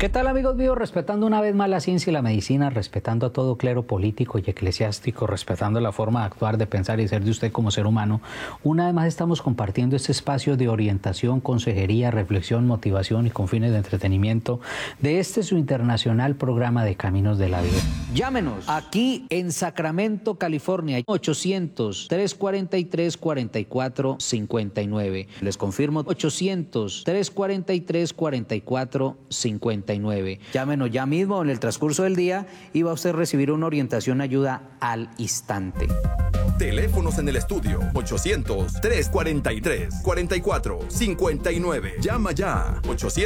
¿Qué tal, amigos míos? Respetando una vez más la ciencia y la medicina, respetando a todo clero político y eclesiástico, respetando la forma de actuar, de pensar y ser de usted como ser humano, una vez más estamos compartiendo este espacio de orientación, consejería, reflexión, motivación y con fines de entretenimiento de este su internacional programa de Caminos de la Vida. Llámenos aquí en Sacramento, California, 800-343-4459. Les confirmo, 800-343-4459. Llámenos ya mismo en el transcurso del día y va a usted recibir una orientación, ayuda al instante. Teléfonos en el estudio 800-343-4459. Llama ya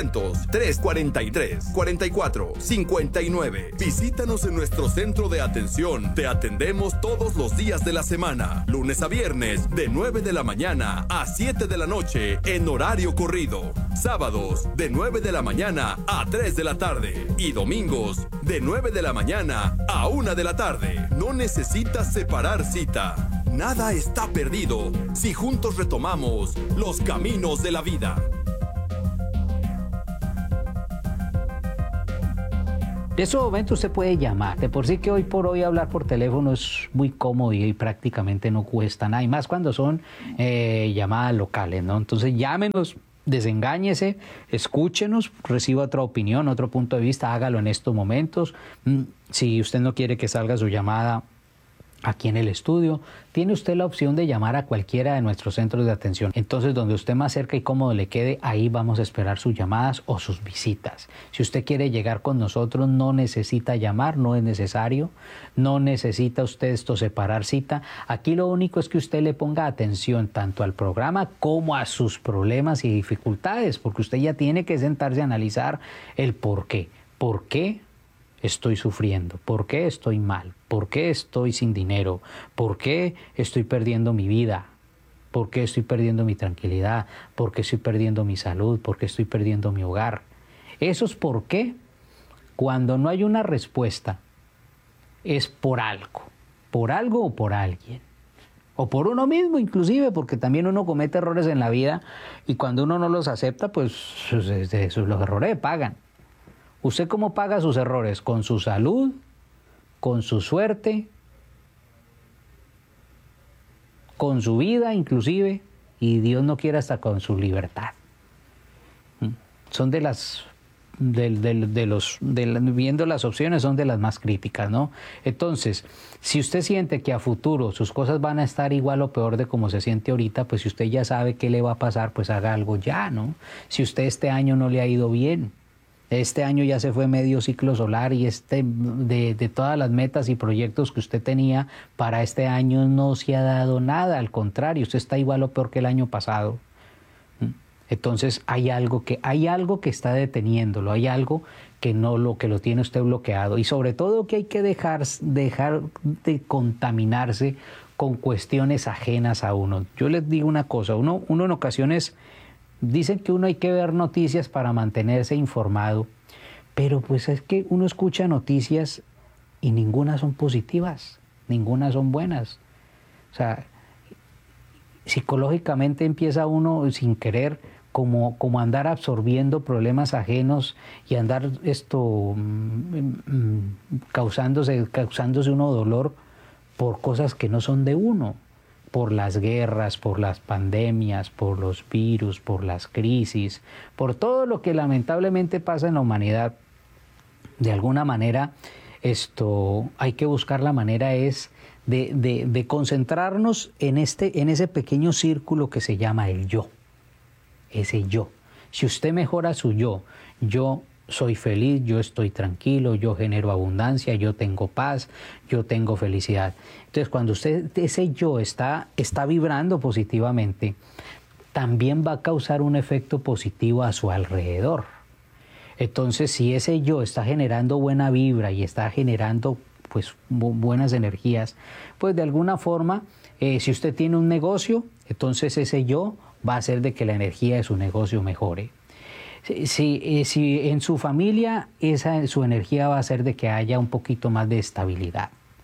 800-343-4459. Visítanos en nuestro centro de atención. Te atendemos todos los días de la semana, lunes a viernes de 9 de la mañana a 7 de la noche en horario corrido. Sábados de 9 de la mañana a 3 de la tarde y domingos de 9 de la mañana a 1 de la tarde. No necesitas separar cita. Nada está perdido si juntos retomamos los caminos de la vida. En este momento usted puede llamar. De por sí que hoy por hoy hablar por teléfono es muy cómodo y prácticamente no cuesta nada. Y más cuando son llamadas locales, ¿no? Entonces llámenos, desengáñese, escúchenos, reciba otra opinión, otro punto de vista, hágalo en estos momentos. Si usted no quiere que salga su llamada aquí en el estudio, tiene usted la opción de llamar a cualquiera de nuestros centros de atención. Entonces, donde usted más cerca y cómodo le quede, ahí vamos a esperar sus llamadas o sus visitas. Si usted quiere llegar con nosotros, no necesita llamar, no es necesario, no necesita usted separar cita. Aquí lo único es que usted le ponga atención tanto al programa como a sus problemas y dificultades, porque usted ya tiene que sentarse a analizar el por qué. ¿Por qué estoy sufriendo? ¿Por qué estoy mal? ¿Por qué estoy sin dinero? ¿Por qué estoy perdiendo mi vida? ¿Por qué estoy perdiendo mi tranquilidad? ¿Por qué estoy perdiendo mi salud? ¿Por qué estoy perdiendo mi hogar? Esos por qué, cuando no hay una respuesta, es por algo o por alguien. O por uno mismo inclusive, porque también uno comete errores en la vida y cuando uno no los acepta, pues los errores pagan. ¿Usted cómo paga sus errores? ¿Con su salud? ¿Con su suerte? ¿Con su vida inclusive? Y Dios no quiere, hasta con su libertad. Son viendo las opciones, son de las más críticas, ¿no? Entonces, si usted siente que a futuro sus cosas van a estar igual o peor de como se siente ahorita, pues si usted ya sabe qué le va a pasar, pues haga algo ya, ¿no? Si usted este año no le ha ido bien, este año ya se fue medio ciclo solar y de todas las metas y proyectos que usted tenía para este año no se ha dado nada, al contrario, usted está igual o peor que el año pasado. Entonces hay algo que está deteniéndolo, hay algo que lo tiene usted bloqueado y sobre todo que hay que dejar de contaminarse con cuestiones ajenas a uno. Yo les digo una cosa, uno en ocasiones dicen que uno hay que ver noticias para mantenerse informado, pero pues es que uno escucha noticias y ninguna son positivas, ninguna son buenas. O sea, psicológicamente empieza uno sin querer como andar absorbiendo problemas ajenos y andar causándose uno dolor por cosas que no son de uno. Por las guerras, por las pandemias, por los virus, por las crisis, por todo lo que lamentablemente pasa en la humanidad. De alguna manera, hay que buscar la manera de concentrarnos en ese pequeño círculo que se llama el yo. Ese yo. Si usted mejora su yo soy feliz, yo estoy tranquilo, yo genero abundancia, yo tengo paz, yo tengo felicidad. Entonces, cuando ese yo está vibrando positivamente, también va a causar un efecto positivo a su alrededor. Entonces, si ese yo está generando buena vibra y está generando pues buenas energías, pues de alguna forma, si usted tiene un negocio, entonces ese yo va a hacer de que la energía de su negocio mejore. Si en su familia su energía va a hacer de que haya un poquito más de estabilidad.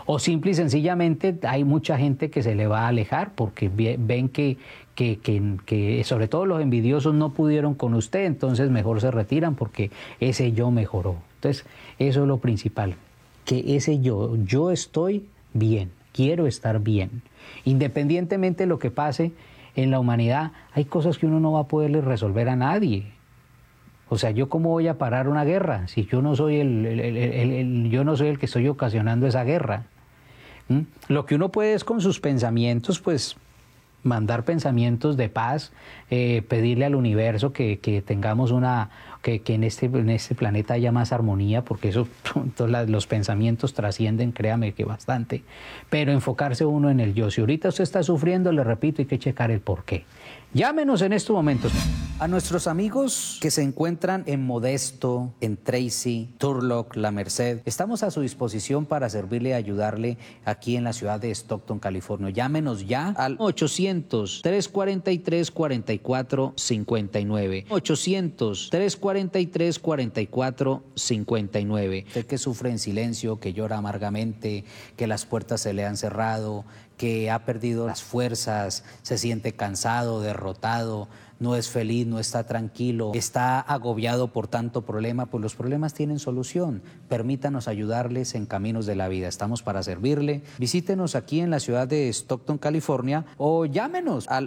O simple y sencillamente hay mucha gente que se le va a alejar porque ven que sobre todo los envidiosos no pudieron con usted, entonces mejor se retiran porque ese yo mejoró. Entonces, eso es lo principal, que ese yo estoy bien, quiero estar bien. Independientemente de lo que pase en la humanidad, hay cosas que uno no va a poderle resolver a nadie. O sea, ¿yo cómo voy a parar una guerra si yo no soy yo no soy el que estoy ocasionando esa guerra? Lo que uno puede es con sus pensamientos, pues mandar pensamientos de paz, pedirle al universo que tengamos que en este planeta haya más armonía, porque eso, los pensamientos trascienden, créame que bastante, pero enfocarse uno en el yo. Si ahorita usted está sufriendo, le repito, hay que checar el porqué. Llámenos en estos momentos. A nuestros amigos que se encuentran en Modesto, en Tracy, Turlock, La Merced, estamos a su disposición para servirle y ayudarle aquí en la ciudad de Stockton, California. Llámenos ya al 800-343-4459. 800-343-4459. Usted que sufre en silencio, que llora amargamente, que las puertas se le han cerrado, que ha perdido las fuerzas, se siente cansado, derrotado, no es feliz, no está tranquilo, está agobiado por tanto problema, pues los problemas tienen solución. Permítanos ayudarles en caminos de la vida. Estamos para servirle. Visítenos aquí en la ciudad de Stockton, California, o llámenos al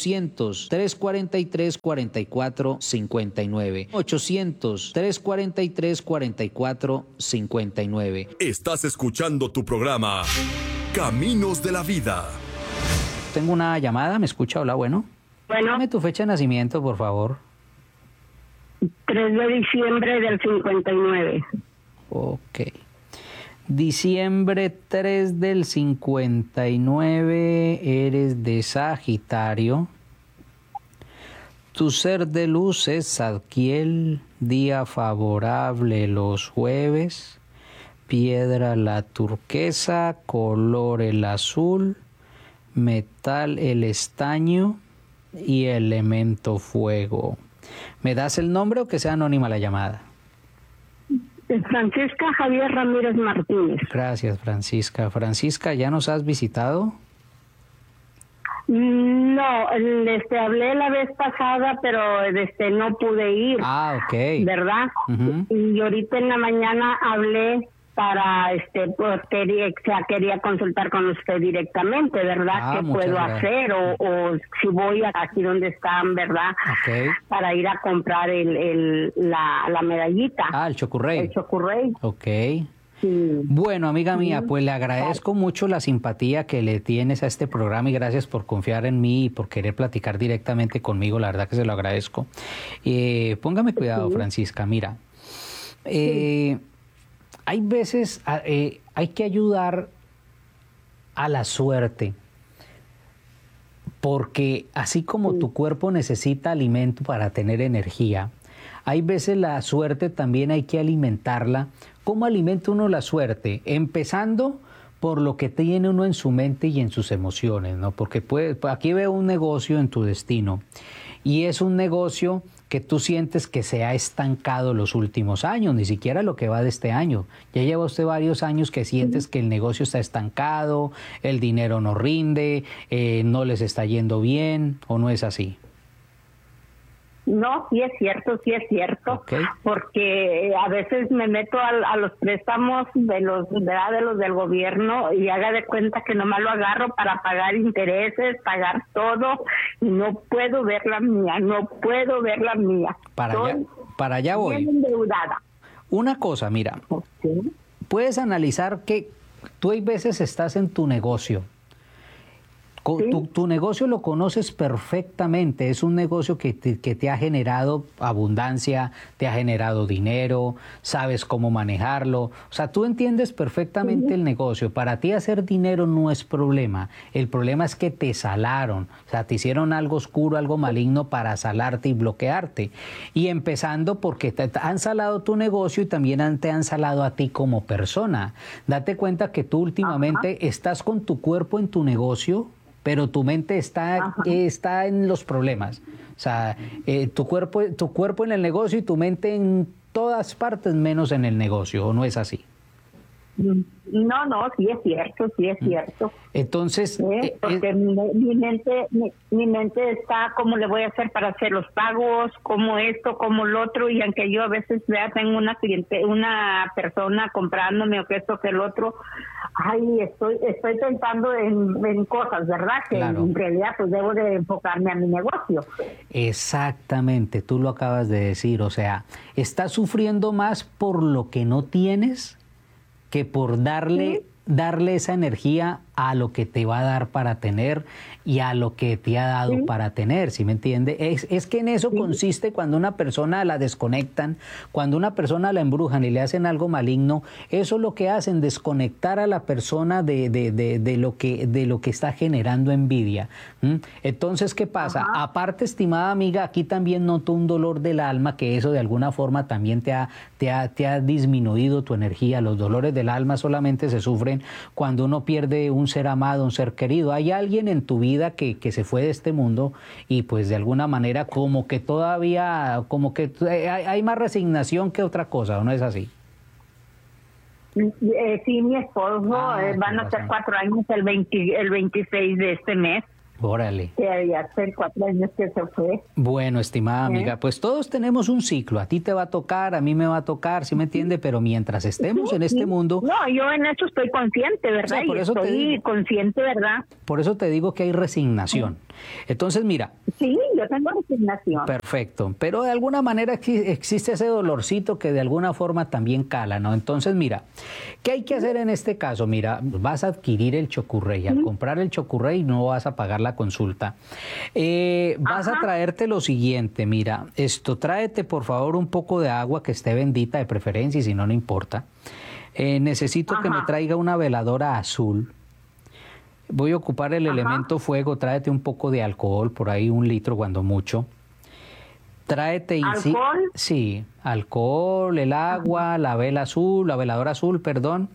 800-343-4459. 800-343-4459. Estás escuchando tu programa Caminos de la Vida. Tengo una llamada, ¿me escucha? Hola, bueno. Bueno, Dame tu fecha de nacimiento, por favor. 3 de diciembre del 59. Ok. Diciembre 3 del 59, eres de Sagitario. Tu ser de luz es Zadkiel, día favorable los jueves, piedra la turquesa, color el azul, metal el estaño y elemento fuego. ¿Me das el nombre o que sea anónima la llamada? Francisca Javier Ramírez Martínez. Gracias, Francisca. Francisca, ¿ya nos has visitado? No, hablé la vez pasada, pero no pude ir. Ah, ok. ¿Verdad? Uh-huh. Y ahorita en la mañana hablé para pues quería consultar con usted directamente, ¿verdad? ¿Qué puedo hacer o si voy aquí donde están, ¿verdad? Okay. Para ir a comprar la medallita. Ah, el Chocurrey. El Chocurrey. Ok. Sí. Bueno, amiga mía, pues le agradezco mucho la simpatía que le tienes a este programa y gracias por confiar en mí y por querer platicar directamente conmigo, la verdad que se lo agradezco. Póngame cuidado, Francisca, mira. Hay veces hay que ayudar a la suerte, porque así como tu cuerpo necesita alimento para tener energía, hay veces la suerte también hay que alimentarla. ¿Cómo alimenta uno la suerte? Empezando por lo que tiene uno en su mente y en sus emociones, ¿no? Porque aquí veo un negocio en tu destino y es un negocio que tú sientes que se ha estancado los últimos años, ni siquiera lo que va de este año. Ya lleva usted varios años que sientes que el negocio está estancado, el dinero no rinde, no les está yendo bien, ¿o no es así? No, sí es cierto, Okay. Porque a veces me meto a los préstamos de los del gobierno y haga de cuenta que nomás lo agarro para pagar intereses, pagar todo y no puedo ver la mía. Para allá voy. Bien endeudada. Una cosa, mira, puedes analizar que tú hay veces estás en tu negocio. ¿Sí? Tu negocio lo conoces perfectamente, es un negocio que te ha generado abundancia, te ha generado dinero, sabes cómo manejarlo, o sea, tú entiendes perfectamente el negocio, para ti hacer dinero no es problema, el problema es que te salaron, o sea, te hicieron algo oscuro, algo maligno para salarte y bloquearte, y empezando porque te han salado tu negocio y también te han salado a ti como persona. Date cuenta que tú últimamente estás con tu cuerpo en tu negocio, pero tu mente está en los problemas. O sea, tu cuerpo en el negocio y tu mente en todas partes menos en el negocio, ¿o no es así? No, sí es cierto, sí es cierto. Entonces, porque mi mente está cómo le voy a hacer para hacer los pagos, como esto, como lo otro, y aunque yo a veces vea tengo una persona comprándome o que esto, que el otro, estoy pensando en cosas, ¿verdad? Que claro, en realidad pues debo de enfocarme a mi negocio. Exactamente, tú lo acabas de decir, o sea, estás sufriendo más por lo que no tienes que por darle esa energía a lo que te va a dar para tener y a lo que te ha dado para tener, ¿sí me entiende? Es que en eso consiste cuando una persona la desconectan, cuando una persona la embrujan y le hacen algo maligno, eso es lo que hacen, desconectar a la persona de lo que está generando envidia. Entonces, ¿qué pasa? Aparte, estimada amiga, aquí también noto un dolor del alma, que eso de alguna forma también te ha disminuido tu energía. Los dolores del alma solamente se sufren cuando uno pierde un ser amado, un ser querido. Hay alguien en tu vida que se fue de este mundo y pues de alguna manera como que todavía, como que hay más resignación que otra cosa, ¿o no es así? Sí, mi esposo van a ser 4 años el 26 de este mes. Órale. Que ya hace 4 años que se fue. Bueno, estimada amiga, pues todos tenemos un ciclo. A ti te va a tocar, a mí me va a tocar, ¿sí me entiende? Pero mientras estemos en este mundo... No, yo en eso estoy consciente, ¿verdad? Sí, por eso estoy consciente, ¿verdad? Por eso te digo que hay resignación. Entonces, mira... Sí, yo tengo resignación. Perfecto. Pero de alguna manera existe ese dolorcito que de alguna forma también cala, ¿no? Entonces, mira, ¿qué hay que hacer en este caso? Mira, vas a adquirir el Chocurrey. Al comprar el Chocurrey no vas a pagar la consulta. Vas a traerte lo siguiente, mira, tráete por favor un poco de agua que esté bendita de preferencia y si no, no importa. Necesito que me traiga una veladora azul. Voy a ocupar el elemento fuego, tráete un poco de alcohol, por ahí 1 litro cuando mucho. Tráete... ¿Alcohol? Sí, alcohol, el agua, la veladora azul, perdón.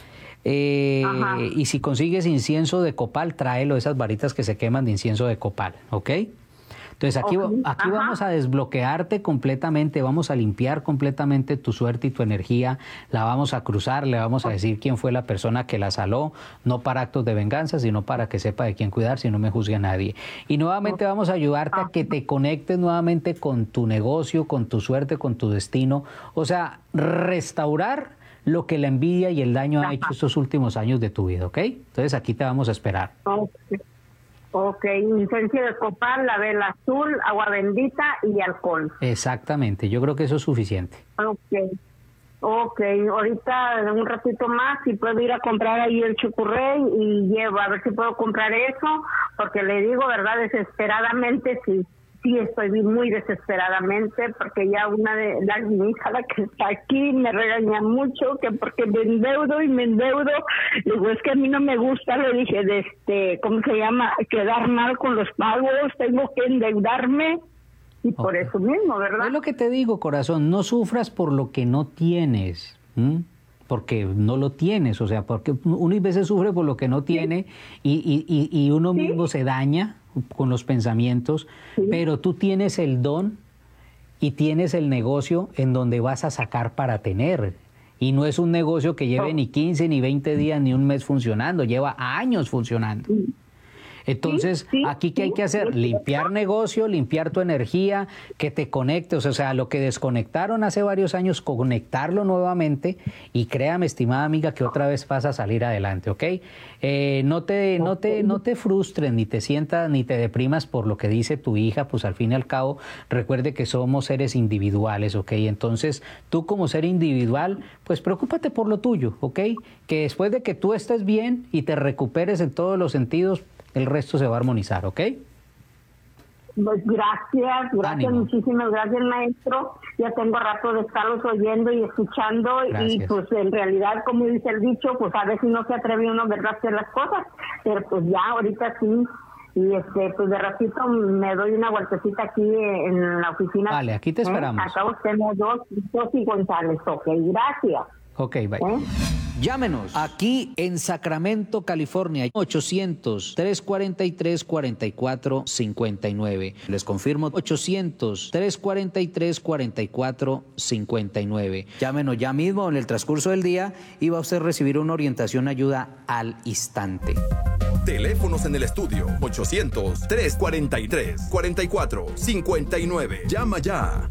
Y si consigues incienso de copal, tráelo, esas varitas que se queman de incienso de copal, ¿ok? Entonces aquí vamos a desbloquearte completamente, vamos a limpiar completamente tu suerte y tu energía, la vamos a cruzar, le vamos a decir quién fue la persona que la saló, no para actos de venganza, sino para que sepa de quién cuidar, si no me juzgue a nadie. Y nuevamente vamos a ayudarte a que te conectes nuevamente con tu negocio, con tu suerte, con tu destino, o sea, restaurar lo que la envidia y el daño ha hecho estos últimos años de tu vida, ¿ok? Entonces aquí te vamos a esperar. Ok, incienso de copal, la vela azul, agua bendita y alcohol. Exactamente, yo creo que eso es suficiente. Ok, ahorita en un ratito más si puedo ir a comprar ahí el Chocurrey y a ver si puedo comprar eso, porque le digo, verdad, desesperadamente sí estoy muy desesperadamente, porque ya una de mi hija, la que está aquí, me regaña mucho, que porque me endeudo. Digo, es que a mí no me gusta, le dije, ¿cómo se llama? Quedar mal con los pagos, tengo que endeudarme, y por eso mismo, ¿verdad? Es lo que te digo, corazón, no sufras por lo que no tienes, porque no lo tienes, o sea, porque uno a veces sufre por lo que no tiene y uno mismo se daña con los pensamientos, pero tú tienes el don y tienes el negocio en donde vas a sacar para tener. Y no es un negocio que lleve ni 15, ni 20 días, ni un mes funcionando, lleva años funcionando. Entonces, aquí ¿qué hay que hacer? Limpiar negocio, limpiar tu energía, que te conectes, o sea, lo que desconectaron hace varios años, conectarlo nuevamente y créame, estimada amiga, que otra vez vas a salir adelante, ¿ok? No te frustres, ni te sientas, ni te deprimas por lo que dice tu hija, pues al fin y al cabo, recuerde que somos seres individuales, ¿ok? Entonces, tú como ser individual, pues preocúpate por lo tuyo, ¿ok? Que después de que tú estés bien y te recuperes en todos los sentidos, el resto se va a armonizar, ¿ok? Pues gracias, muchísimas gracias, maestro. Ya tengo rato de estarlos oyendo y escuchando. Gracias. Y pues en realidad, como dice el dicho, pues a veces no se atreve uno, ¿verdad?, a hacer las cosas, pero pues ya ahorita sí. Y pues de ratito me doy una vueltecita aquí en la oficina. Vale, aquí te esperamos. Acá tenemos dos y González, ok, gracias. Ok, bye. ¿Eh? Llámenos aquí en Sacramento, California, 800-343-4459. Les confirmo, 800-343-4459. Llámenos ya mismo en el transcurso del día y va a usted recibir una orientación, ayuda al instante. Teléfonos en el estudio 800-343-4459. Llama ya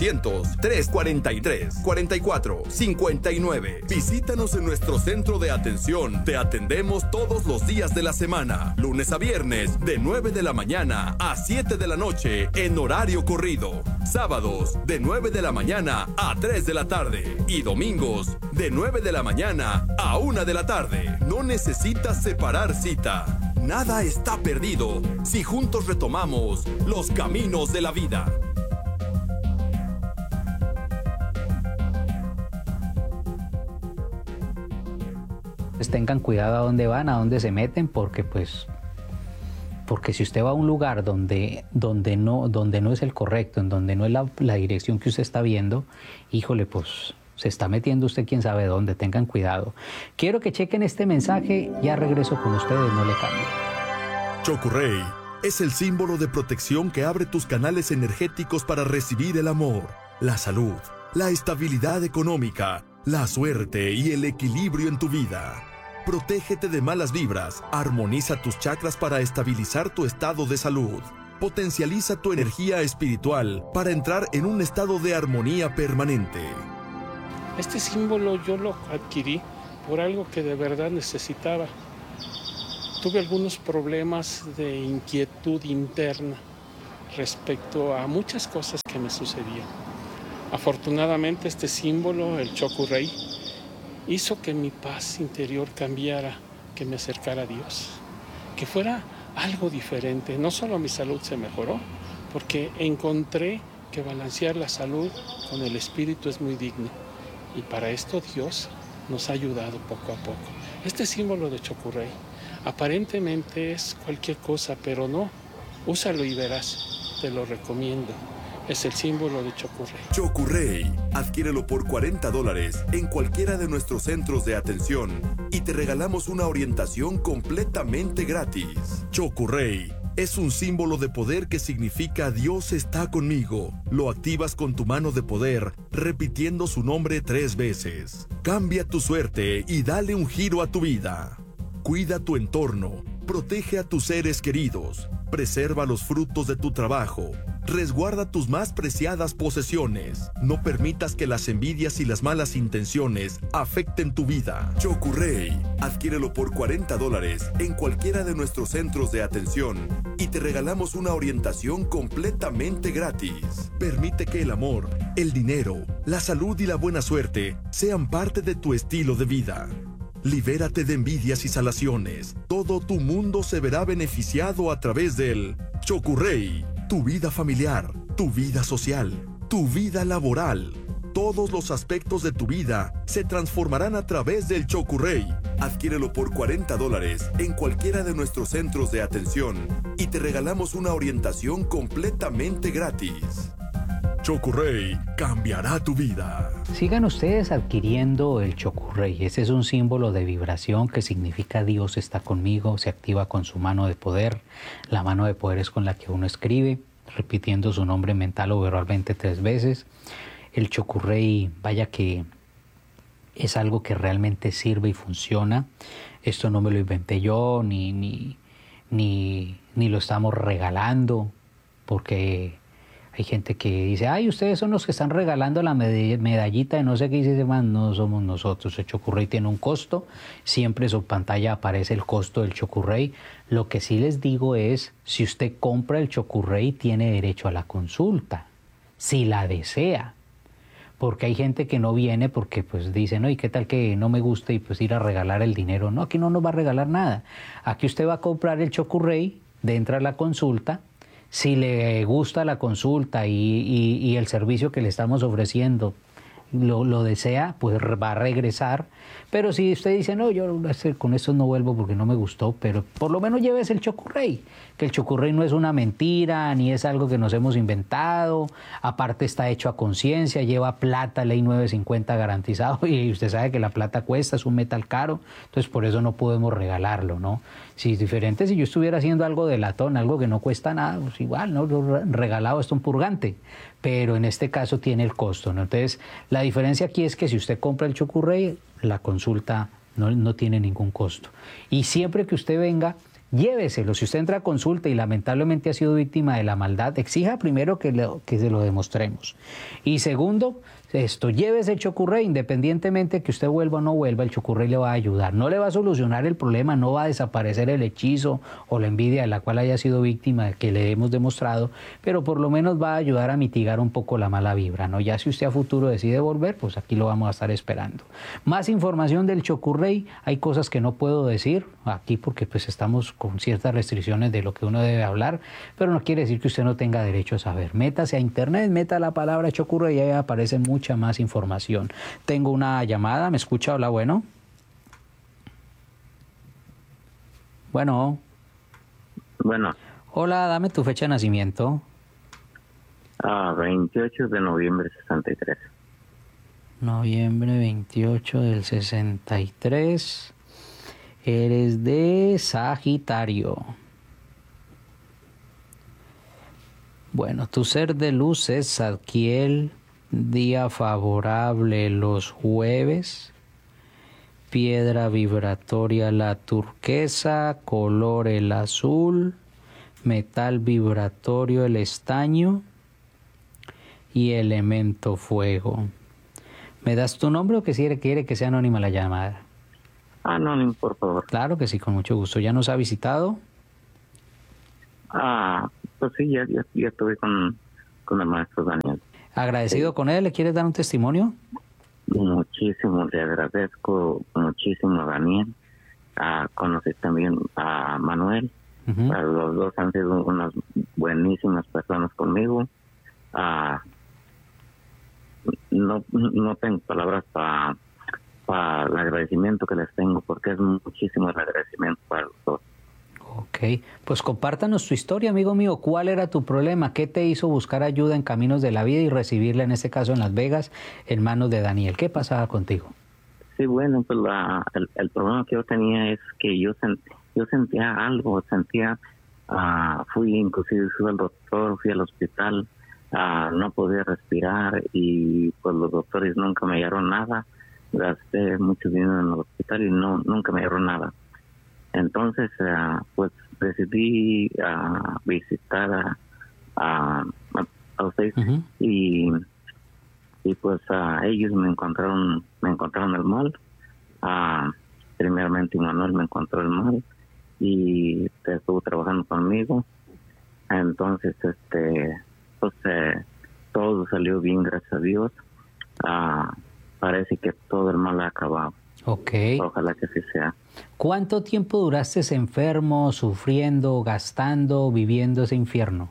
800-343-4459. Visítanos en nuestro centro de atención. Te atendemos todos los días de la semana, lunes a viernes, de 9 de la mañana a 7 de la noche en horario corrido. Sábados de 9 de la mañana a 3 de la tarde y domingos de 9 de la mañana a 1 de la tarde. No necesitas separar cita. Nada está perdido si juntos retomamos los caminos de la vida. Pues tengan cuidado a dónde van, a dónde se meten, porque si usted va a un lugar donde no es el correcto, en donde no es la dirección que usted está viendo, híjole, pues se está metiendo usted quién sabe dónde. Tengan cuidado. Quiero que chequen este mensaje, ya regreso con ustedes, no le cambien. Chokurey es el símbolo de protección que abre tus canales energéticos para recibir el amor, la salud, la estabilidad económica, la suerte y el equilibrio en tu vida. Protégete de malas vibras, armoniza tus chakras para estabilizar tu estado de salud. Potencializa tu energía espiritual para entrar en un estado de armonía permanente. Este símbolo yo lo adquirí por algo que de verdad necesitaba. Tuve algunos problemas de inquietud interna respecto a muchas cosas que me sucedían. Afortunadamente este símbolo, el Chokurey, hizo que mi paz interior cambiara, que me acercara a Dios, que fuera algo diferente. No solo mi salud se mejoró, porque encontré que balancear la salud con el espíritu es muy digno. Y para esto Dios nos ha ayudado poco a poco. Este símbolo de Chokurey aparentemente es cualquier cosa, pero no. Úsalo y verás. Te lo recomiendo. Es el símbolo de Chokurey. Chokurey, adquiérelo por $40 en cualquiera de nuestros centros de atención y te regalamos una orientación completamente gratis. Chokurey es un símbolo de poder que significa Dios está conmigo. Lo activas con tu mano de poder, repitiendo su nombre 3 veces. Cambia tu suerte y dale un giro a tu vida. Cuida tu entorno, protege a tus seres queridos, preserva los frutos de tu trabajo, resguarda tus más preciadas posesiones. No permitas que las envidias y las malas intenciones afecten tu vida. Chokurey, adquiérelo por $40 en cualquiera de nuestros centros de atención y te regalamos una orientación completamente gratis. Permite que el amor, el dinero, la salud y la buena suerte sean parte de tu estilo de vida. Libérate de envidias y salaciones. Todo tu mundo se verá beneficiado a través del Chokurey. Tu vida familiar, tu vida social, tu vida laboral. Todos los aspectos de tu vida se transformarán a través del Chokurey. Adquiérelo por $40 en cualquiera de nuestros centros de atención y te regalamos una orientación completamente gratis. Chokurey cambiará tu vida. Sigan ustedes adquiriendo el Chokurey. Ese es un símbolo de vibración que significa Dios está conmigo, se activa con su mano de poder. La mano de poder es con la que uno escribe, repitiendo su nombre mental o verbalmente 3 veces. El Chokurey, vaya que es algo que realmente sirve y funciona. Esto no me lo inventé yo, ni lo estamos regalando, porque hay gente que dice, ay, ustedes son los que están regalando la medallita de no sé qué, dice, man, no somos nosotros. El Chokurey tiene un costo, siempre en su pantalla aparece el costo del Chokurey. Lo que sí les digo es, si usted compra el Chokurey, tiene derecho a la consulta, si la desea. Porque hay gente que no viene porque pues dice, no, ¿y qué tal que no me guste y pues ir a regalar el dinero? No, aquí no nos va a regalar nada. Aquí usted va a comprar el Chokurey, entra a la consulta. Si le gusta la consulta y el servicio que le estamos ofreciendo lo desea, pues va a regresar. Pero si usted dice, no, yo con esto no vuelvo porque no me gustó, pero por lo menos lleves el Chocurrey, que el Chocurrey no es una mentira, ni es algo que nos hemos inventado, aparte está hecho a conciencia, lleva plata, ley 950 garantizado, y usted sabe que la plata cuesta, es un metal caro, entonces por eso no podemos regalarlo, ¿no? Si es diferente, si yo estuviera haciendo algo de latón, algo que no cuesta nada, pues igual, ¿no? Lo regalado es un purgante, pero en este caso tiene el costo, ¿no? Entonces, la diferencia aquí es que si usted compra el Chocurrey, la consulta no tiene ningún costo. Y siempre que usted venga, lléveselo. Si usted entra a consulta y lamentablemente ha sido víctima de la maldad, exija primero que se lo demostremos. Y segundo, llévese el Chocurrey, independientemente que usted vuelva o no vuelva, el Chocurrey le va a ayudar. No le va a solucionar el problema, no va a desaparecer el hechizo o la envidia de la cual haya sido víctima que le hemos demostrado, pero por lo menos va a ayudar a mitigar un poco la mala vibra, ¿no? Ya si usted a futuro decide volver, pues aquí lo vamos a estar esperando. Más información del Chocurrey, hay cosas que no puedo decir aquí porque pues estamos con ciertas restricciones de lo que uno debe hablar, pero no quiere decir que usted no tenga derecho a saber. Métase a internet, meta la palabra Chocurrey y ahí aparece mucha más información. Tengo una llamada, ¿me escucha? Hola, bueno. Bueno. Hola, dame tu fecha de nacimiento. 28 de noviembre 63. Noviembre 28 del 63. Eres de Sagitario. Bueno, tu ser de luz es Zadkiel. Día favorable los jueves. Piedra vibratoria la turquesa. Color el azul. Metal vibratorio el estaño. Y elemento fuego. ¿Me das tu nombre o que si quiere que sea anónima la llamada? Anónimo, por favor. Claro que sí, con mucho gusto. ¿Ya nos ha visitado? Pues sí, ya estuve con el maestro Daniel. Agradecido con él, ¿le quieres dar un testimonio? Muchísimo, le agradezco muchísimo a Daniel. Conocí también a Manuel. Los dos han sido unas buenísimas personas conmigo. No tengo palabras para el agradecimiento que les tengo, porque es muchísimo el agradecimiento para los dos. Ok, pues compártanos tu historia, amigo mío. ¿Cuál era tu problema? ¿Qué te hizo buscar ayuda en caminos de la vida y recibirla, en este caso en Las Vegas, en manos de Daniel? ¿Qué pasaba contigo? Sí, bueno, pues el problema que yo tenía es que yo sentía algo, inclusive fui al doctor, fui al hospital, no podía respirar y pues los doctores nunca me hallaron nada. Gasté mucho dinero en el hospital y nunca me hallaron nada. Entonces, pues decidí visitar a ustedes y pues ellos me encontraron el mal. Primeramente Manuel me encontró el mal y estuvo trabajando conmigo. Entonces, pues todo salió bien, gracias a Dios. Parece que todo el mal ha acabado. Okay. Ojalá que así sea. ¿Cuánto tiempo duraste enfermo, sufriendo, gastando, viviendo ese infierno?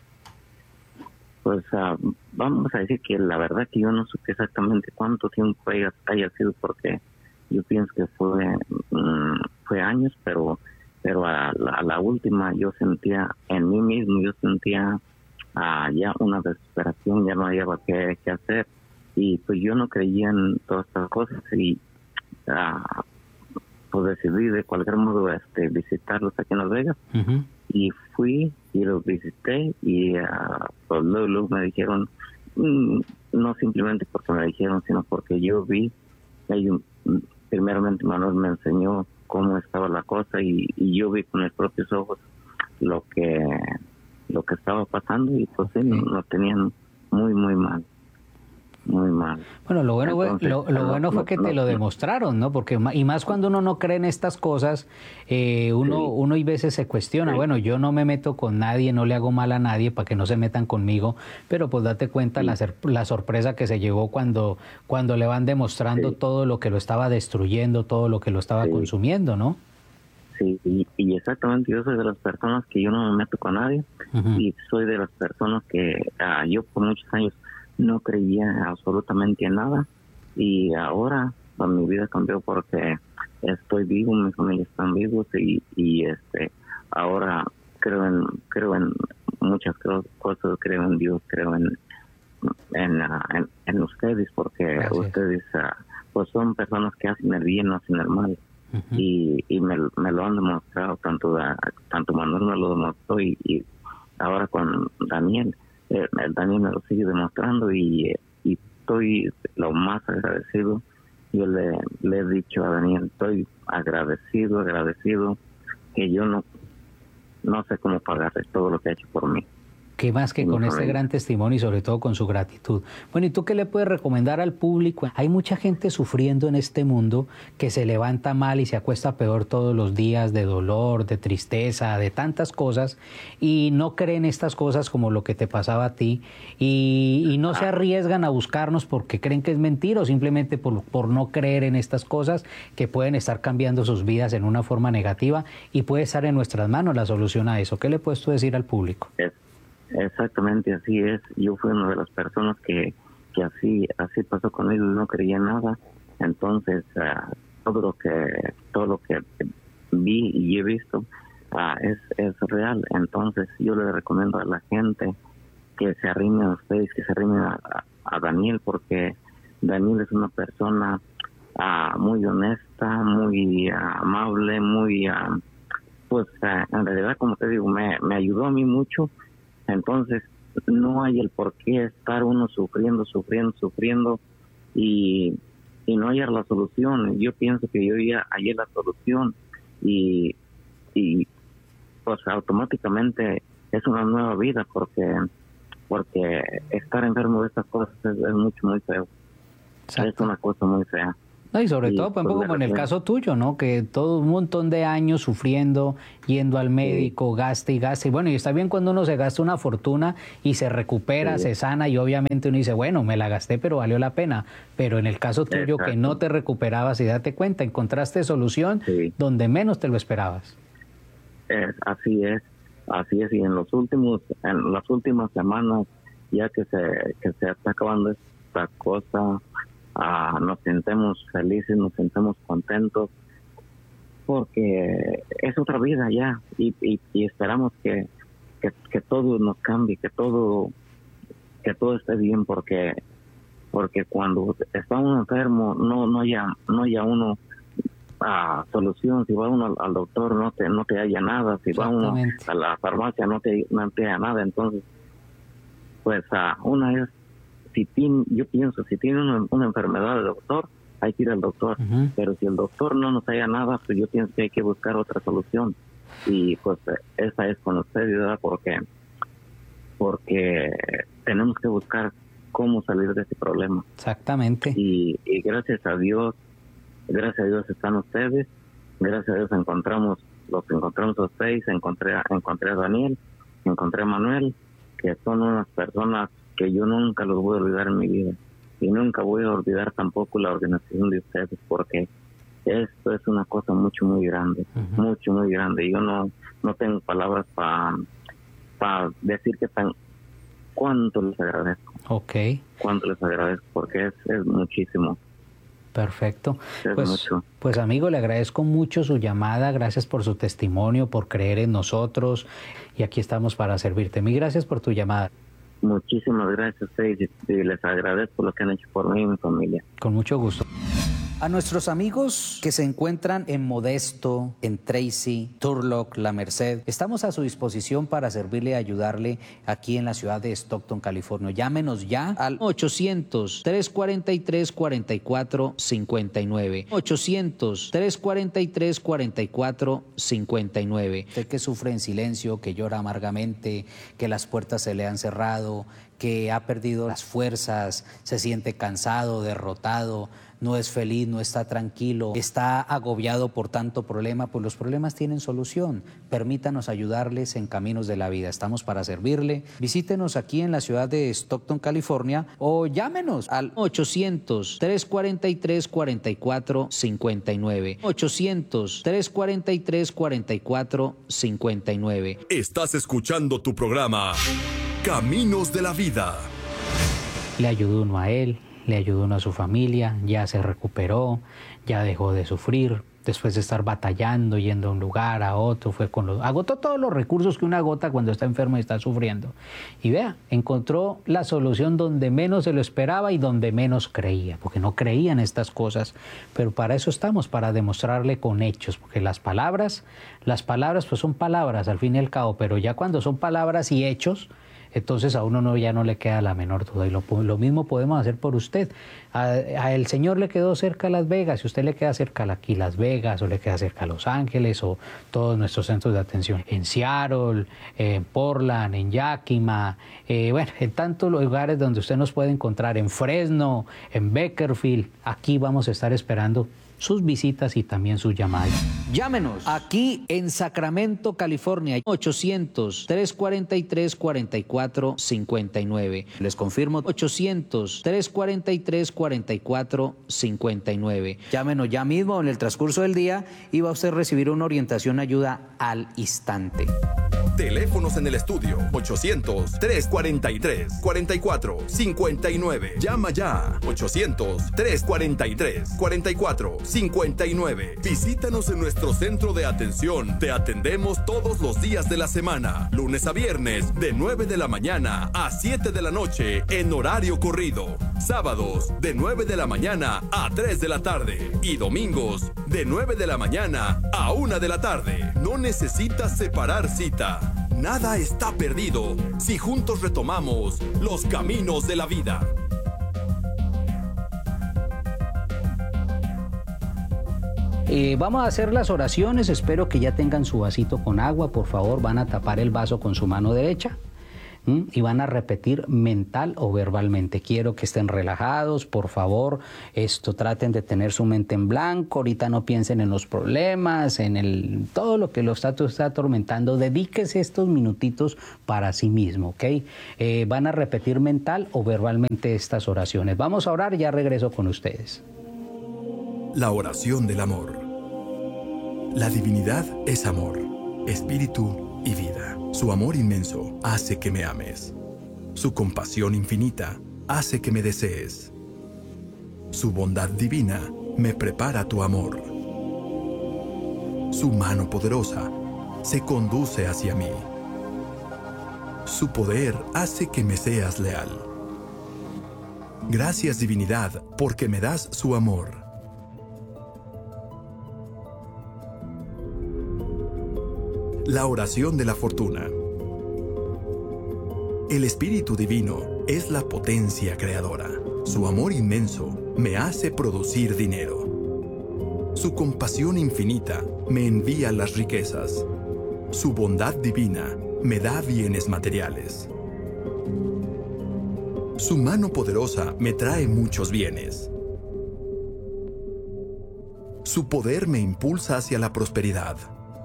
Pues vamos a decir que la verdad que yo no supe exactamente cuánto tiempo haya sido, porque yo pienso que fue años, pero a la última yo sentía en mí mismo, ya una desesperación, ya no había qué hacer, y pues yo no creía en todas estas cosas y pues decidí de cualquier modo visitarlos aquí en Las Vegas. Y fui y los visité y pues luego me dijeron, no simplemente porque me dijeron, sino porque yo vi, primeramente Manuel me enseñó cómo estaba la cosa y yo vi con mis propios ojos lo que estaba pasando y pues sí, lo tenían muy mal. Muy mal. Bueno, lo bueno fue que te lo demostraron, ¿no? Porque y más cuando uno no cree en estas cosas, uno y veces se cuestiona, bueno, yo no me meto con nadie, no le hago mal a nadie para que no se metan conmigo, pero pues date cuenta la sorpresa que se llevó cuando le van demostrando todo lo que lo estaba destruyendo, todo lo que lo estaba consumiendo, ¿no? Sí, y exactamente, yo soy de las personas que yo no me meto con nadie y soy de las personas que yo por muchos años no creía absolutamente en nada, y ahora pues, mi vida cambió porque estoy vivo, mi familia están vivos, y ahora creo en muchas cosas, creo en Dios, creo en ustedes, porque Gracias. ustedes pues son personas que hacen el bien, no hacen el mal. Ujú. Y me lo han demostrado, tanto Manuel me lo demostró, y ahora con Daniel, Daniel me lo sigue demostrando, y estoy lo más agradecido. Yo le he dicho a Daniel, estoy agradecido, que yo no sé cómo pagarle todo lo que ha hecho por mí. ¿Qué más que con este gran testimonio y sobre todo con su gratitud? Bueno, ¿y tú qué le puedes recomendar al público? Hay mucha gente sufriendo en este mundo que se levanta mal y se acuesta peor todos los días, de dolor, de tristeza, de tantas cosas, y no creen estas cosas como lo que te pasaba a ti, y no se arriesgan a buscarnos porque creen que es mentira, o simplemente por no creer en estas cosas que pueden estar cambiando sus vidas en una forma negativa, y puede estar en nuestras manos la solución a eso. ¿Qué le puedes tú decir al público? Exactamente, así es. Yo fui una de las personas que así pasó con ellos, no creía nada. Entonces todo lo que vi y he visto es real. Entonces yo le recomiendo a la gente que se arrimen a ustedes, que se arrimen a Daniel, porque Daniel es una persona muy honesta, muy amable, muy pues en realidad, como te digo, me ayudó a mí mucho. Entonces no hay el por qué estar uno sufriendo y no hallar la solución. Yo pienso que yo ya hallé la solución, y pues automáticamente es una nueva vida, porque estar enfermo de estas cosas es mucho, muy feo. Exacto. Es una cosa muy fea. No, y sobre todo, pues, como en el caso tuyo, ¿no? Que todo un montón de años sufriendo, yendo al médico, gaste y gaste. Y bueno, y está bien cuando uno se gasta una fortuna y se recupera, se sana, y obviamente uno dice, bueno, me la gasté, pero valió la pena. Pero en el caso tuyo, que no te recuperabas, y date cuenta, encontraste solución donde menos te lo esperabas. Así es. Y en las últimas semanas, ya que se está acabando esta cosa, nos sentemos felices, nos sentemos contentos, porque es otra vida ya, y esperamos que todo nos cambie, que todo esté bien, porque cuando está uno enfermo no haya uno solución. Si va uno al doctor no te haya nada, si va uno a la farmacia no te haya nada. Entonces pues una es, yo pienso, si tiene una enfermedad de doctor, hay que ir al doctor. Pero si el doctor no nos haya nada, pues yo pienso que hay que buscar otra solución. Y pues esa es con usted, ¿verdad? Porque tenemos que buscar cómo salir de este problema. Exactamente. Y gracias a Dios están ustedes. Gracias a Dios los encontramos a ustedes. Encontré a Daniel, encontré a Manuel, que son unas personas que yo nunca los voy a olvidar en mi vida, y nunca voy a olvidar tampoco la organización de ustedes, porque esto es una cosa muy grande, muy grande. Yo no tengo palabras para decir cuánto les agradezco. Cuánto les agradezco, porque es muchísimo. Perfecto. Pues amigo, le agradezco mucho su llamada, gracias por su testimonio, por creer en nosotros, y aquí estamos para servirte. Mil gracias por tu llamada. Muchísimas gracias a ustedes, y les agradezco lo que han hecho por mí y mi familia. Con mucho gusto. A nuestros amigos que se encuentran en Modesto, en Tracy, Turlock, La Merced, estamos a su disposición para servirle y ayudarle aquí en la ciudad de Stockton, California. Llámenos ya al 800-343-4459. 800-343-4459. Usted que sufre en silencio, que llora amargamente, que las puertas se le han cerrado, que ha perdido las fuerzas, se siente cansado, derrotado, no es feliz, no está tranquilo, está agobiado por tanto problema, pues los problemas tienen solución. Permítanos ayudarles en Caminos de la Vida. Estamos para servirle. Visítenos aquí en la ciudad de Stockton, California, o llámenos al 800-343-4459. 800-343-4459. Estás escuchando tu programa Caminos de la Vida. Le ayudó uno a él, le ayudó uno a su familia, ya se recuperó, ya dejó de sufrir. Después de estar batallando, yendo a un lugar, a otro, agotó todos los recursos que uno agota cuando está enfermo y está sufriendo. Y vea, encontró la solución donde menos se lo esperaba y donde menos creía, porque no creía en estas cosas. Pero para eso estamos, para demostrarle con hechos, porque las palabras pues son palabras al fin y al cabo, pero ya cuando son palabras y hechos, entonces a uno ya no le queda la menor duda. Y lo mismo podemos hacer por usted. A el Señor le quedó cerca Las Vegas, si usted le queda cerca aquí Las Vegas, o le queda cerca Los Ángeles, o todos nuestros centros de atención en Seattle, en Portland, en Yakima, en tantos lugares donde usted nos puede encontrar, en Fresno, en Bakersfield, aquí vamos a estar esperando sus visitas y también sus llamadas. Llámenos aquí en Sacramento, California, 800-343-4459. Les confirmo, 800-343-4459. Llámenos ya mismo en el transcurso del día y va a usted recibir una orientación, ayuda al instante. Teléfonos en el estudio 800-343-4459. Llama ya 800-343-4459. Visítanos en nuestro centro de atención. Te atendemos todos los días de la semana, lunes a viernes de 9 de la mañana a 7 de la noche en horario corrido. Sábados de 9 de la mañana a 3 de la tarde y domingos de 9 de la mañana a 1 de la tarde. No necesitas separar cita. Nada está perdido si juntos retomamos los caminos de la vida. Vamos a hacer las oraciones. Espero que ya tengan su vasito con agua. Por favor, van a tapar el vaso con su mano derecha y van a repetir mental o verbalmente. Quiero que estén relajados, por favor. Traten de tener su mente en blanco. Ahorita no piensen en los problemas, todo lo que los está atormentando. Dedíquese estos minutitos para sí mismo, ¿ok? Van a repetir mental o verbalmente estas oraciones. Vamos a orar, ya regreso con ustedes. La oración del amor. La divinidad es amor, espíritu y vida. Su amor inmenso hace que me ames. Su compasión infinita hace que me desees. Su bondad divina me prepara tu amor. Su mano poderosa se conduce hacia mí. Su poder hace que me seas leal. Gracias, divinidad, porque me das su amor. La oración de la fortuna. El Espíritu Divino es la potencia creadora. Su amor inmenso me hace producir dinero. Su compasión infinita me envía las riquezas. Su bondad divina me da bienes materiales. Su mano poderosa me trae muchos bienes. Su poder me impulsa hacia la prosperidad.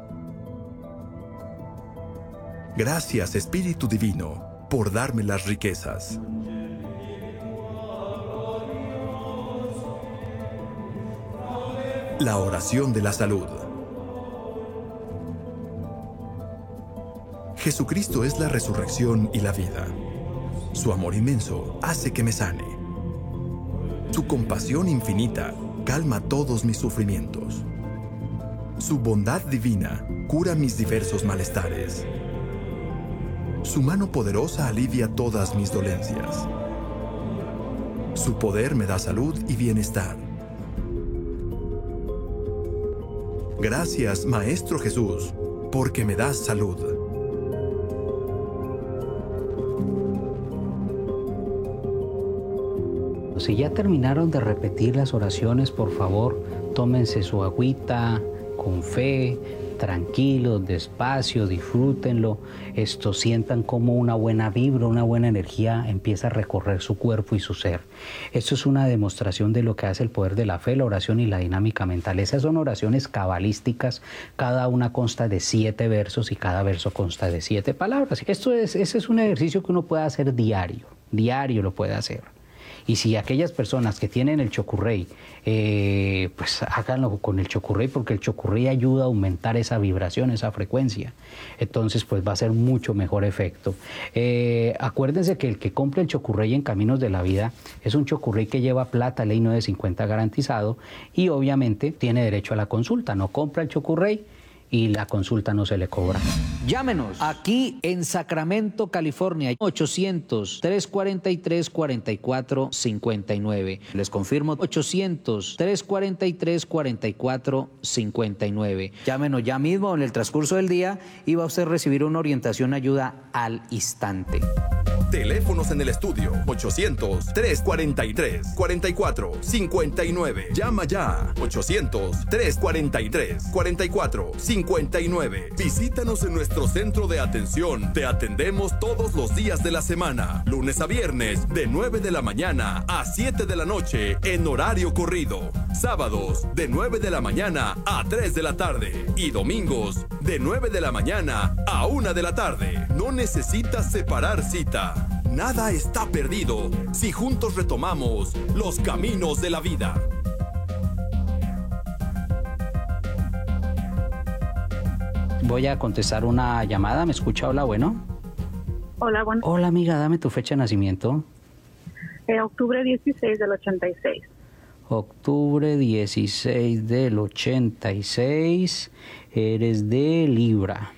Gracias, Espíritu Divino, por darme las riquezas. La oración de la salud. Jesucristo es la resurrección y la vida. Su amor inmenso hace que me sane. Su compasión infinita calma todos mis sufrimientos. Su bondad divina cura mis diversos malestares. Su mano poderosa alivia todas mis dolencias. Su poder me da salud y bienestar. Gracias, Maestro Jesús, porque me das salud. Si ya terminaron de repetir las oraciones, por favor, tómense su agüita con fe, tranquilos, despacio, disfrútenlo. Sientan como una buena vibra, una buena energía empieza a recorrer su cuerpo y su ser. Esto es una demostración de lo que hace el poder de la fe, la oración y la dinámica mental. Esas son oraciones cabalísticas, cada una consta de 7 versos y cada verso consta de 7 palabras. Ese es un ejercicio que uno puede hacer diario lo puede hacer. Y si aquellas personas que tienen el chocurrey, pues háganlo con el chocurrey, porque el chocurrey ayuda a aumentar esa vibración, esa frecuencia. Entonces, pues va a ser mucho mejor efecto. Acuérdense que el que compre el chocurrey en Caminos de la Vida es un chocurrey que lleva plata, ley 950 garantizado, y obviamente tiene derecho a la consulta. No compra el chocurrey y la consulta no se le cobra. Llámenos aquí en Sacramento, California, 800-343-4459. Les confirmo, 800-343-4459. Llámenos ya mismo en el transcurso del día y va a usted recibir una orientación, ayuda al instante. Teléfonos en el estudio 800-343-4459. Llama ya 800-343-4459. Visítanos en nuestro centro de atención. Te atendemos todos los días de la semana, lunes a viernes de 9 de la mañana a 7 de la noche en horario corrido. Sábados de 9 de la mañana a 3 de la tarde y domingos de 9 de la mañana a 1 de la tarde. No necesitas separar cita. Nada está perdido si juntos retomamos los caminos de la vida. Voy a contestar una llamada. ¿Me escucha? Hola, bueno. Hola, bueno. Hola, amiga, dame tu fecha de nacimiento. Octubre 16 del 86. Octubre 16 del 86. Eres de Libra.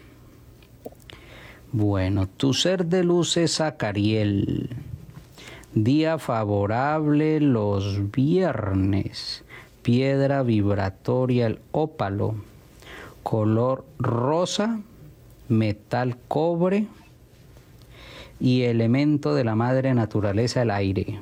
Bueno, tu ser de luz es Acariel. Día favorable los viernes. Piedra vibratoria el ópalo. Color rosa. Metal cobre. Y elemento de la madre naturaleza el aire.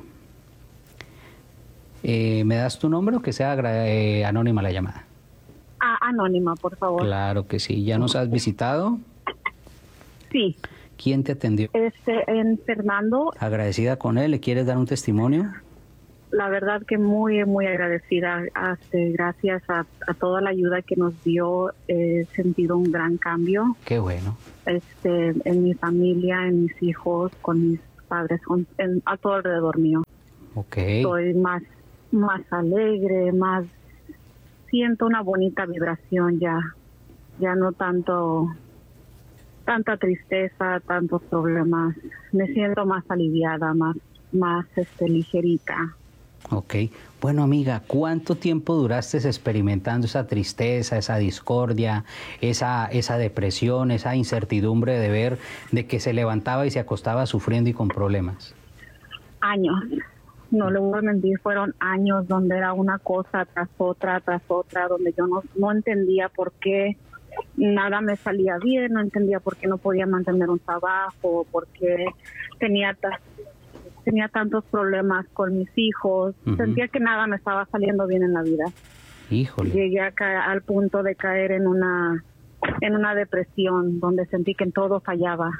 ¿Me das tu nombre o que sea anónima la llamada? Anónima, por favor. Claro que sí. ¿Ya nos has visitado? Sí. ¿Quién te atendió? En Fernando. ¿Agradecida con él? ¿Le quieres dar un testimonio? La verdad que muy, muy agradecida. Gracias a toda la ayuda que nos dio, he sentido un gran cambio. Qué bueno. En mi familia, en mis hijos, con mis padres, a todo alrededor mío. Okay. Estoy más alegre, siento una bonita vibración ya no tanta tristeza, tantos problemas. Me siento más aliviada, más ligerita. Ok. Bueno, amiga, ¿cuánto tiempo duraste experimentando esa tristeza, esa discordia, esa depresión, esa incertidumbre de ver de que se levantaba y se acostaba sufriendo y con problemas? Años. No le voy a mentir, fueron años donde era una cosa tras otra, donde yo no entendía por qué nada me salía bien, no entendía por qué no podía mantener un trabajo, por qué tenía tantos problemas con mis hijos. Sentía que nada me estaba saliendo bien en la vida. Híjole. Llegué al punto de caer en una depresión donde sentí que en todo fallaba.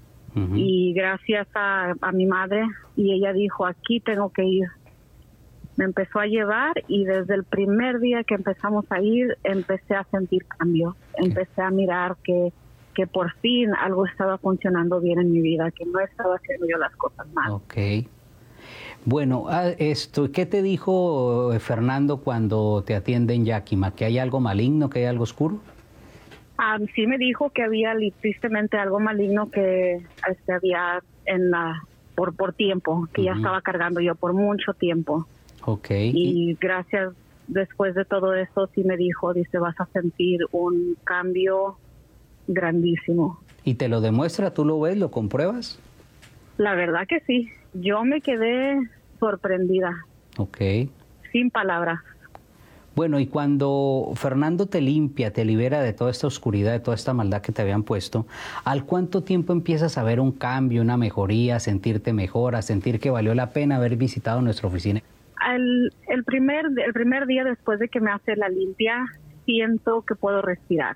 Y gracias a mi madre, y ella dijo, aquí tengo que ir. Me empezó a llevar y desde el primer día que empezamos a ir, empecé a sentir cambios. Empecé a mirar que por fin algo estaba funcionando bien en mi vida, que no estaba haciendo yo las cosas mal. Ok. Bueno, ¿qué te dijo Fernando cuando te atiende en Yakima? ¿Que hay algo maligno, que hay algo oscuro? Sí me dijo que había tristemente algo maligno que había por tiempo, que ya estaba cargando yo por mucho tiempo. Okay. Y gracias, después de todo eso, sí me dijo, dice, vas a sentir un cambio grandísimo. ¿Y te lo demuestra? ¿Tú lo ves, lo compruebas? La verdad que sí. Yo me quedé sorprendida. Ok. Sin palabras. Bueno, y cuando Fernando te limpia, te libera de toda esta oscuridad, de toda esta maldad que te habían puesto, ¿al cuánto tiempo empiezas a ver un cambio, una mejoría, a sentirte mejor, a sentir que valió la pena haber visitado nuestra oficina? El primer día después de que me hace la limpia, siento que puedo respirar.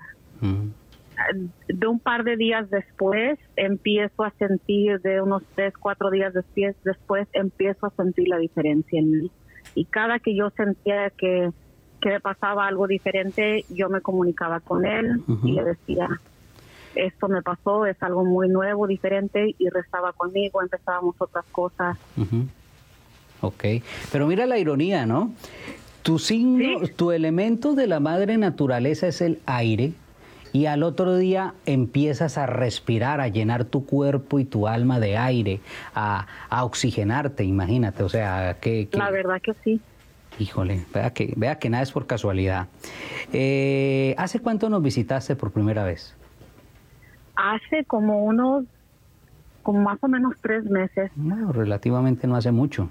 De un par de días después, empiezo a sentir, de unos 3-4 días después, empiezo a sentir la diferencia en mí. Y cada que yo sentía que me pasaba algo diferente, yo me comunicaba con él y le decía, esto me pasó, es algo muy nuevo, diferente, y rezaba conmigo, empezábamos otras cosas. Ok, pero mira la ironía, ¿no? Tu signo, tu elemento de la madre naturaleza es el aire, y al otro día empiezas a respirar, a llenar tu cuerpo y tu alma de aire, a oxigenarte, imagínate, o sea, que... La verdad que sí. Híjole, vea que nada es por casualidad. ¿Hace cuánto nos visitaste por primera vez? Hace como más o menos 3 meses. No, relativamente no hace mucho.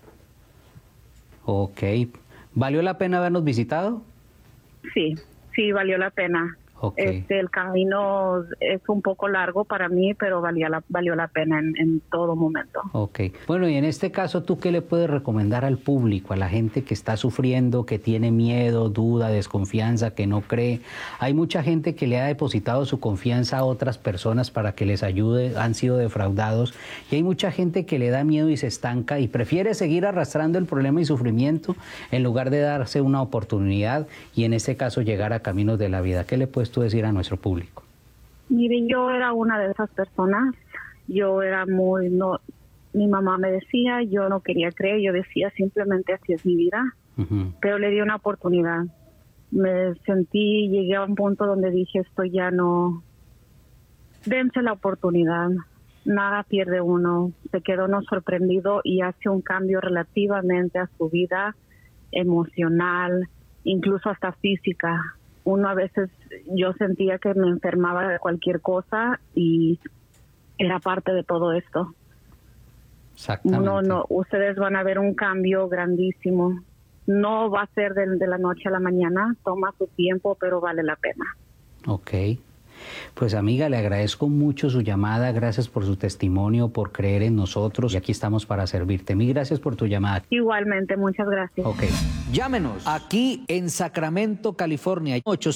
Ok. ¿Valió la pena habernos visitado? Sí, valió la pena. Okay. El camino es un poco largo para mí, pero valió la pena en todo momento. Ok. Bueno, y en este caso, ¿tú qué le puedes recomendar al público, a la gente que está sufriendo, que tiene miedo, duda, desconfianza, que no cree? Hay mucha gente que le ha depositado su confianza a otras personas para que les ayude, han sido defraudados, y hay mucha gente que le da miedo y se estanca y prefiere seguir arrastrando el problema y sufrimiento en lugar de darse una oportunidad y en este caso llegar a caminos de la vida. ¿Qué le puedes tú decir a nuestro público? Miren, yo era una de esas personas. Yo era mi mamá me decía, yo no quería creer, yo decía simplemente así es mi vida. Pero le di una oportunidad. Me sentí, llegué a un punto donde dije, esto ya no, dense la oportunidad, nada pierde uno. Se quedó uno sorprendido y hace un cambio relativamente a su vida emocional, incluso hasta física. Uno a veces, yo sentía que me enfermaba de cualquier cosa y era parte de todo esto. Exactamente. Ustedes van a ver un cambio grandísimo. No va a ser de la noche a la mañana, toma su tiempo, pero vale la pena. Ok. Pues amiga, le agradezco mucho su llamada, gracias por su testimonio, por creer en nosotros y aquí estamos para servirte. Mil gracias por tu llamada. Igualmente, muchas gracias. Ok. Llámenos aquí en Sacramento, California,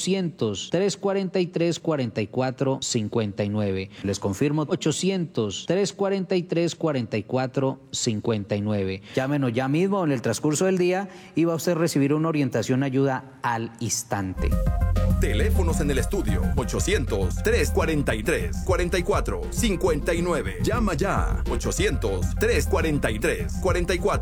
800-343-4459. Les confirmo, 800-343-4459. Llámenos ya mismo, en el transcurso del día y va a usted recibir una orientación, ayuda al instante. Teléfonos en el estudio 800-343-4459. Llama ya 800-343-4459.